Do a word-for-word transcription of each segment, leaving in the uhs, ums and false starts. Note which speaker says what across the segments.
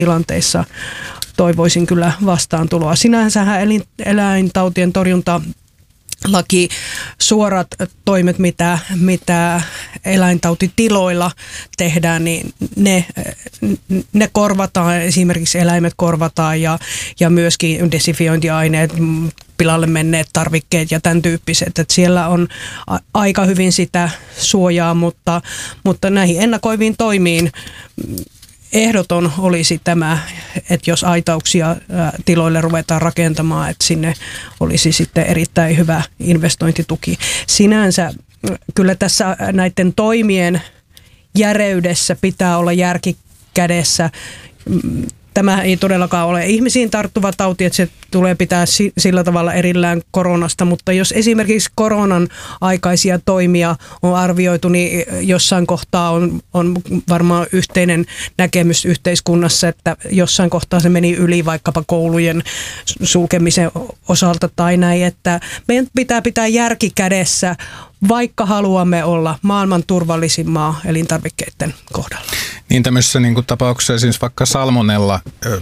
Speaker 1: tilanteissa toivoisin kyllä vastaantuloa. Sinänsähän eläintautien torjunta laki, suorat toimet, mitä, mitä eläintautitiloilla tehdään, niin ne, ne korvataan, esimerkiksi eläimet korvataan ja, ja myöskin desinfiointiaineet, pilalle menneet tarvikkeet ja tämän tyyppiset. Että siellä on a- aika hyvin sitä suojaa, mutta, mutta näihin ennakoiviin toimiin ehdoton olisi tämä, että jos aitauksia tiloille ruvetaan rakentamaan, että sinne olisi sitten erittäin hyvä investointituki. Sinänsä kyllä tässä näiden toimien järeydessä pitää olla järki kädessä. Tämä ei todellakaan ole ihmisiin tarttuva tauti, että se tulee pitää sillä tavalla erillään koronasta, mutta jos esimerkiksi koronan aikaisia toimia on arvioitu, niin jossain kohtaa on, on varmaan yhteinen näkemys yhteiskunnassa, että jossain kohtaa se meni yli vaikkapa koulujen sulkemisen osalta tai näin, että meidän pitää pitää järki kädessä, vaikka haluamme olla maailman turvallisin maa elintarvikkeiden kohdalla.
Speaker 2: Niin tämmöisessä niin kuin tapauksessa esimerkiksi vaikka salmonella,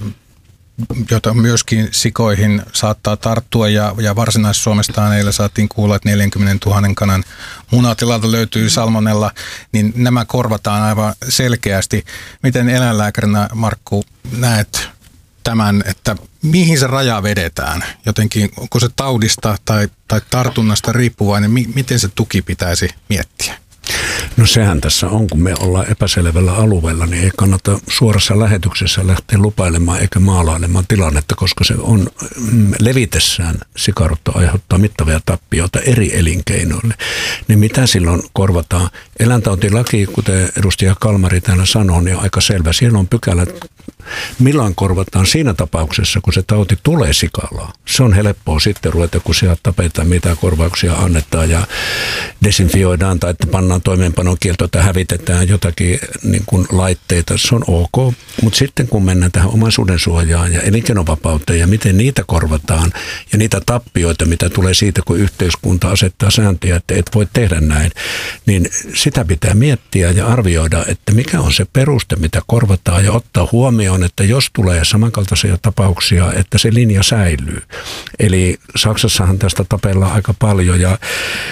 Speaker 2: jota myöskin sikoihin saattaa tarttua ja, ja Varsinais-Suomestaan eilen saatiin kuulla, että neljänkymmenentuhannen kanan munatilalta löytyy salmonella, niin nämä korvataan aivan selkeästi. Miten eläinlääkärinä, Markku, näet tämän, että mihin se raja vedetään? Jotenkin, onko se taudista tai, tai tartunnasta riippuvainen, mi, miten se tuki pitäisi miettiä?
Speaker 3: No sehän tässä on, kun me ollaan epäselvällä alueella, niin ei kannata suorassa lähetyksessä lähteä lupailemaan eikä maalailemaan tilannetta, koska se on levitessään sikarutto aiheuttaa mittavia tappioita eri elinkeinoille. Niin mitä silloin korvataan? Eläintautilaki, kuten edustaja Kalmari täällä sanoi, niin on aika selvä. Siellä on pykälät, milloin korvataan siinä tapauksessa, kun se tauti tulee sikalaan. Se on helppoa sitten ruveta, kun siellä tapetaan, mitä korvauksia annetaan ja desinfioidaan tai että pannaan toimeenpanon kielto tai hävitetään jotakin niin kuin laitteita. Se on ok, mutta sitten kun mennään tähän omaisuuden suojaan ja elinkeinovapauteen ja miten niitä korvataan ja niitä tappioita, mitä tulee siitä, kun yhteiskunta asettaa sääntöjä, että et voi tehdä näin, niin sitä pitää miettiä ja arvioida, että mikä on se peruste, mitä korvataan ja ottaa huomioon, että jos tulee samankaltaisia tapauksia, että se linja säilyy. Eli Saksassahan tästä tapellaan aika paljon ja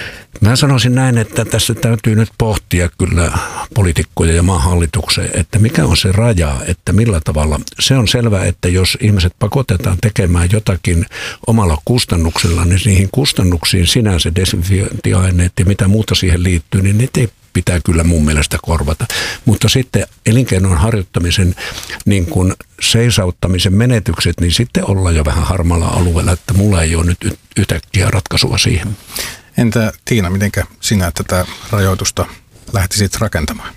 Speaker 3: mä sanoisin näin, että tässä täytyy nyt pohtia kyllä poliitikkoja ja maan hallitukseen, että mikä on se raja, että millä tavalla. Se on selvää, että jos ihmiset pakotetaan tekemään jotakin omalla kustannuksella, niin niihin kustannuksiin sinänsä desinfiointiaineet ja mitä muuta siihen liittyy, niin ne ei pitää kyllä mun mielestä korvata. Mutta sitten elinkeinon harjoittamisen niin kuin seisauttamisen menetykset, niin sitten ollaan jo vähän harmaalla alueella, että mulla ei ole nyt yhtäkkiä ratkaisua siihen.
Speaker 2: Entä Tiina, mitenkä sinä tätä rajoitusta lähtisit rakentamaan?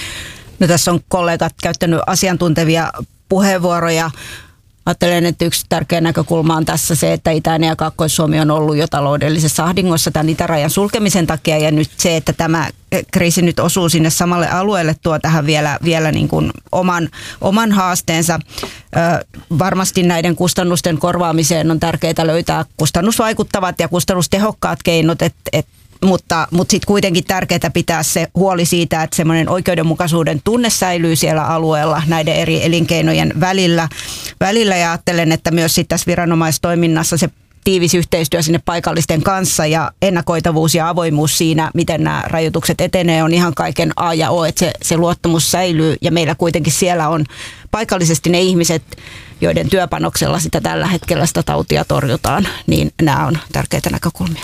Speaker 4: No tässä on kollegat käyttänyt asiantuntevia puheenvuoroja. Ajattelen, että yksi tärkeä näkökulma on tässä se, että Itä- ja Kaakkois-Suomi on ollut jo taloudellisessa ahdingossa tämän itärajan sulkemisen takia. Ja nyt se, että tämä kriisi nyt osuu sinne samalle alueelle, tuo tähän vielä, vielä niin kuin oman, oman haasteensa. Ö, varmasti näiden kustannusten korvaamiseen on tärkeää löytää kustannusvaikuttavat ja kustannustehokkaat keinot, että et, Mutta, mutta sitten kuitenkin tärkeää pitää se huoli siitä, että semmoinen oikeudenmukaisuuden tunne säilyy siellä alueella näiden eri elinkeinojen välillä. välillä ja ajattelen, että myös sitten tässä viranomaistoiminnassa se tiivis yhteistyö sinne paikallisten kanssa ja ennakoitavuus ja avoimuus siinä, miten nämä rajoitukset etenee, on ihan kaiken A ja O, että se, se luottamus säilyy ja meillä kuitenkin siellä on paikallisesti ne ihmiset, joiden työpanoksella sitä tällä hetkellä sitä tautia torjutaan, niin nämä on tärkeitä näkökulmia.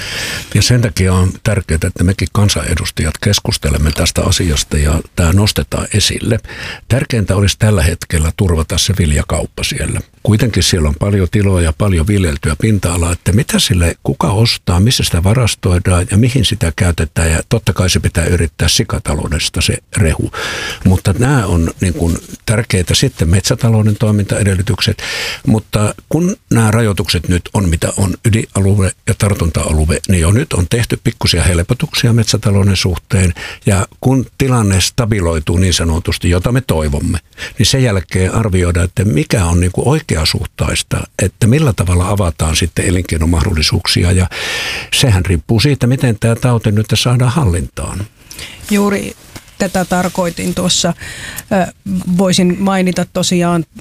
Speaker 3: Ja sen takia on tärkeää, että mekin kansanedustajat keskustelemme tästä asiasta ja tämä nostetaan esille. Tärkeintä olisi tällä hetkellä turvata se viljakauppa siellä. Kuitenkin siellä on paljon tiloja, paljon viljeltyä pinta-alaa, että mitä sille, kuka ostaa, missä sitä varastoidaan ja mihin sitä käytetään. Ja totta kai se pitää yrittää sikataloudesta se rehu. Mutta nämä on niin kuin tärkeitä sitten metsätalouden toimintaedellytykset. Mutta kun nämä rajoitukset nyt on mitä on ydinalue ja tartunta-alue, niin jo nyt on tehty pikkusia helpotuksia metsätalouden suhteen. Ja kun tilanne stabiloituu niin sanotusti, jota me toivomme, niin sen jälkeen arvioidaan, että mikä on niin kuin oikeasuhtaista, että millä tavalla avataan sitten elinkeinomahdollisuuksia. Ja sehän riippuu siitä, miten tämä tauti nyt saadaan hallintaan.
Speaker 1: Juuri tätä tarkoitin tuossa. Voisin mainita tosiaan